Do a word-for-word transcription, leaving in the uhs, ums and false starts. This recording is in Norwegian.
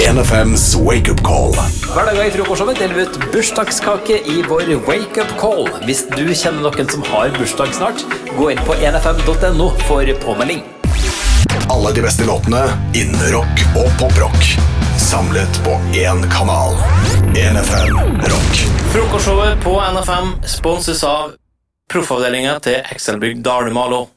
N F M's Wake Up Call. Hver dag i frokostshowet deler vi ut bursdagskake i vår Wake Up Call. Hvis du kjenner noen som har bursdag snart, gå inn på n f m punktum n o for påmelding. Alle de beste låtene innen rock og poprock. Samlet på én kanal. N F M Rock. Frokostshowet på N F M sponses av proffavdelingen til Excelbygg Dalmalo.